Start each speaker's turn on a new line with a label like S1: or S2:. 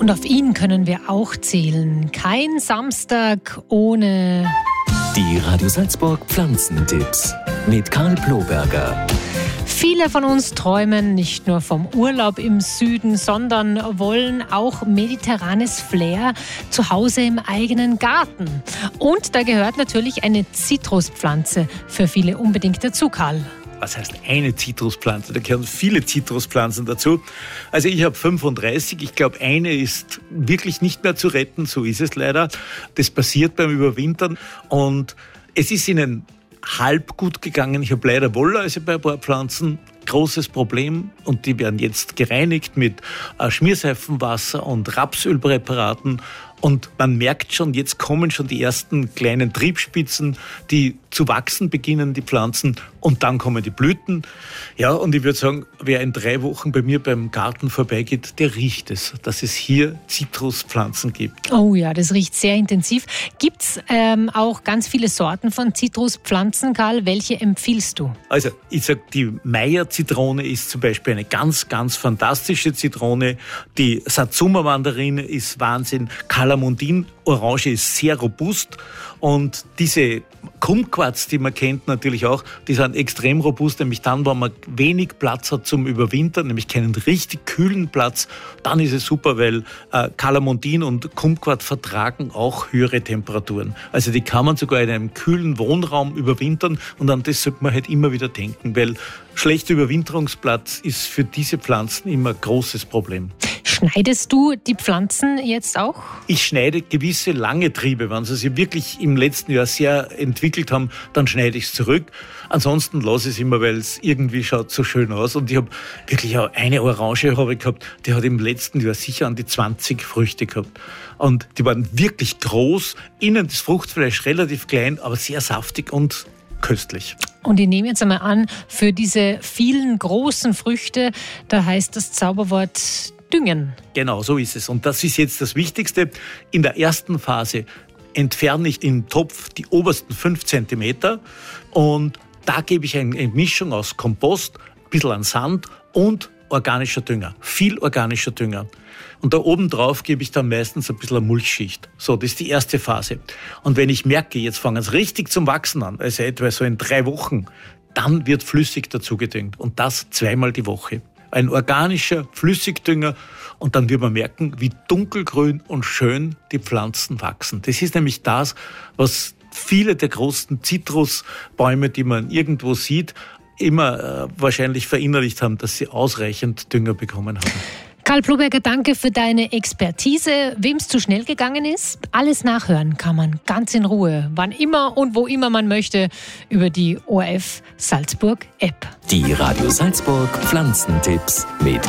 S1: Und auf ihn können wir auch zählen. Kein Samstag ohne...
S2: Die Radio Salzburg Pflanzentipps mit Karl Ploberger.
S1: Viele von uns träumen nicht nur vom Urlaub im Süden, sondern wollen auch mediterranes Flair zu Hause im eigenen Garten. Und da gehört natürlich eine Zitruspflanze für viele unbedingt dazu, Karl.
S3: Was heißt eine Zitruspflanze? Da gehören viele Zitruspflanzen dazu. Also ich habe 35. Ich glaube, eine ist wirklich nicht mehr zu retten. So ist es leider. Das passiert beim Überwintern. Und es ist ihnen halb gut gegangen. Ich habe leider Wollläuse bei ein paar Pflanzen. Großes Problem. Und die werden jetzt gereinigt mit Schmierseifenwasser und Rapsölpräparaten. Und man merkt schon, jetzt kommen schon die ersten kleinen Triebspitzen, die zu wachsen beginnen, die Pflanzen. Und dann kommen die Blüten. Ja, und ich würde sagen, wer in 3 Wochen bei mir beim Garten vorbeigeht, der riecht es, dass es hier Zitruspflanzen gibt.
S1: Oh ja, das riecht sehr intensiv. Gibt es auch ganz viele Sorten von Zitruspflanzen, Karl? Welche empfiehlst du?
S3: Also ich sage, die Meyer-Zitrone ist zum Beispiel eine ganz, ganz fantastische Zitrone. Die Satsuma-Mandarine ist Wahnsinn. Calamondin Orange ist sehr robust und diese Kumquats, die man kennt natürlich auch, die sind extrem robust, nämlich dann, wenn man wenig Platz hat zum Überwintern, nämlich keinen richtig kühlen Platz, dann ist es super, weil Calamondin und Kumquat vertragen auch höhere Temperaturen. Also die kann man sogar in einem kühlen Wohnraum überwintern und an das sollte man halt immer wieder denken, weil schlechter Überwinterungsplatz ist für diese Pflanzen immer ein großes Problem.
S1: Schneidest du die Pflanzen jetzt auch?
S3: Ich schneide gewisse lange Triebe. Wenn sie sich wirklich im letzten Jahr sehr entwickelt haben, dann schneide ich es zurück. Ansonsten lasse ich es immer, weil es irgendwie schaut so schön aus. Und ich habe wirklich auch eine Orange habe ich gehabt, die hat im letzten Jahr sicher an die 20 Früchte gehabt. Und die waren wirklich groß. Innen das Fruchtfleisch relativ klein, aber sehr saftig und köstlich.
S1: Und ich nehme jetzt einmal an, für diese vielen großen Früchte, da heißt das Zauberwort düngen.
S3: Genau, so ist es. Und das ist jetzt das Wichtigste. In der ersten Phase entferne ich im Topf die obersten 5 Zentimeter und da gebe ich eine Mischung aus Kompost, ein bisschen an Sand und organischer Dünger. Viel organischer Dünger. Und da oben drauf gebe ich dann meistens ein bisschen eine Mulchschicht. So, das ist die erste Phase. Und wenn ich merke, jetzt fangen sie richtig zum Wachsen an, also etwa so in 3 Wochen, dann wird flüssig dazu gedüngt. Und das 2-mal die Woche. Ein organischer Flüssigdünger und dann wird man merken, wie dunkelgrün und schön die Pflanzen wachsen. Das ist nämlich das, was viele der großen Zitrusbäume, die man irgendwo sieht, immer wahrscheinlich verinnerlicht haben, dass sie ausreichend Dünger bekommen haben.
S1: Karl Ploberger, danke für deine Expertise. Wem es zu schnell gegangen ist, alles nachhören kann man ganz in Ruhe, wann immer und wo immer man möchte, über die ORF Salzburg App.
S2: Die Radio Salzburg Pflanzentipps mit